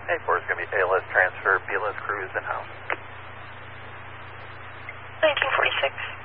A4 is going to be ALS transfer, BLS crew is in-house. 1946.